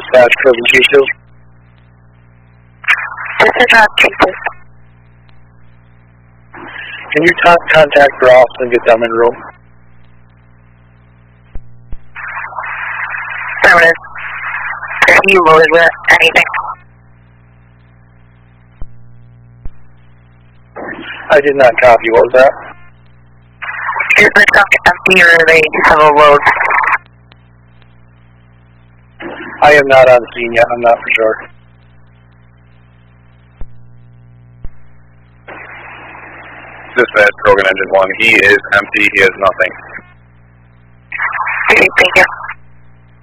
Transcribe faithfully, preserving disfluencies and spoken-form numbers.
dispatch for the G two. This is Rob G two. Can you talk, contact Ross and get them in room? Affirmative. Are you loaded with anything? I did not copy. What was that? Is the truck empty or they have a load? I am not on scene yet. I'm not for sure. Dispatch, Krogan Engine one. He is empty. He has nothing. Okay, thank you.